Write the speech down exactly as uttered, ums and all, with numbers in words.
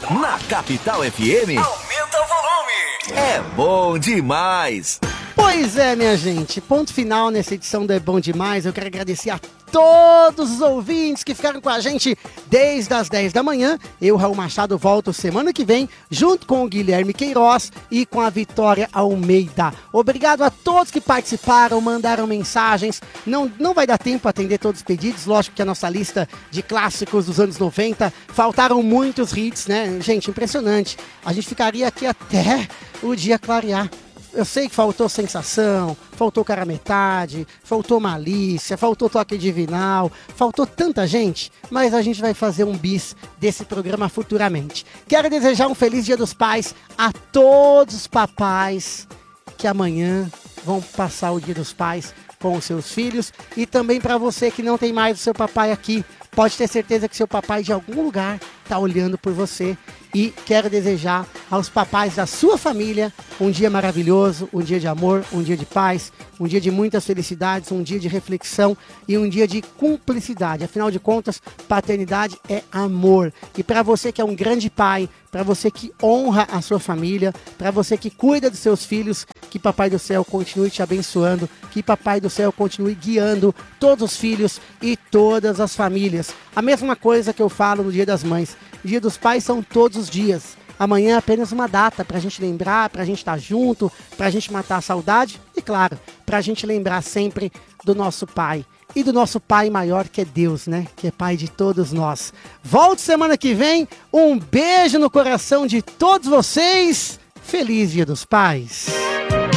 Na Capital F M, aumenta o volume. É bom demais. Pois é, minha gente, ponto final nessa edição do É Bom Demais. Eu quero agradecer a todos os ouvintes que ficaram com a gente desde as dez da manhã. Eu, Raul Machado, volto semana que vem, junto com o Guilherme Queiroz e com a Vitória Almeida. Obrigado a todos que participaram, mandaram mensagens. Não, não vai dar tempo para atender todos os pedidos, lógico que a nossa lista de clássicos dos anos noventa, faltaram muitos hits, né? Gente, impressionante. A gente ficaria aqui até o dia clarear. Eu sei que faltou Sensação, faltou Cara Metade, faltou Malícia, faltou Toque Divinal, faltou tanta gente, mas a gente vai fazer um bis desse programa futuramente. Quero desejar um feliz Dia dos Pais a todos os papais que amanhã vão passar o Dia dos Pais com os seus filhos, e também para você que não tem mais o seu papai aqui, pode ter certeza que seu papai de algum lugar está olhando por você. E quero desejar aos papais da sua família um dia maravilhoso, um dia de amor, um dia de paz, um dia de muitas felicidades, um dia de reflexão e um dia de cumplicidade. Afinal de contas, paternidade é amor. E para você que é um grande pai, para você que honra a sua família, para você que cuida dos seus filhos, que Papai do Céu continue te abençoando, que Papai do Céu continue guiando todos os filhos e todas as famílias. A mesma coisa que eu falo no Dia das Mães. O Dia dos Pais são todos os dias. Amanhã é apenas uma data para a gente lembrar, para a gente estar junto, para a gente matar a saudade e, claro, para a gente lembrar sempre do nosso pai. E do nosso pai maior, que é Deus, né? Que é pai de todos nós. Volto semana que vem. Um beijo no coração de todos vocês. Feliz Dia dos Pais.